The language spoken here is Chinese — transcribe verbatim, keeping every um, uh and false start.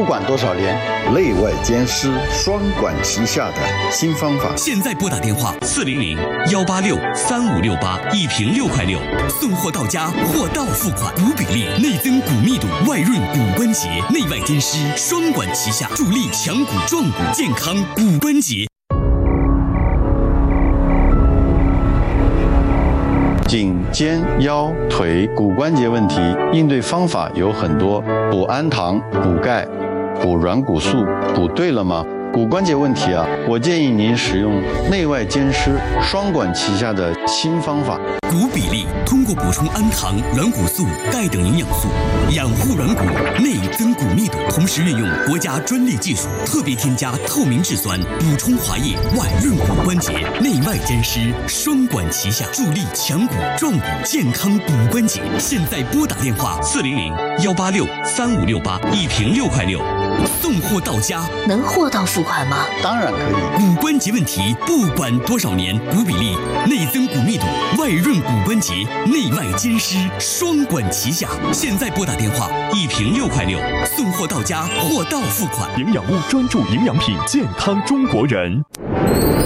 管多少年，内外兼施，双管齐下的新方法。 现在拨打电话四零零幺八六三五六八，一瓶六块六，送货到家，货到付款。骨比例内增骨密度，外润骨关节，内外兼施，双管齐下，助力强骨壮骨，健康骨关节。 颈、肩、腰、腿骨关节问题，应对方法有很多。补氨糖、补钙、补软骨素，补对了吗？骨关节问题啊，我建议您使用内外兼施、双管齐下的新方法。 骨比例通过补充氨糖、软骨素、钙等营养素，养护软骨，内增骨密度，同时运用国家专利技术，特别添加透明质酸，补充滑液，外润骨关节，内外兼施，双管齐下，助力强骨壮骨，健康骨关节。现在拨打电话四零零幺八六三五六八，一瓶六块六，送货到家。 能货到付款吗？ 当然可以。 骨关节问题不管多少年，骨比例、内增骨密度、外润骨关节，内外兼施，双管齐下。现在拨打电话，一瓶六块六，送货到家，货到付款。 营养屋专注营养品，健康中国人。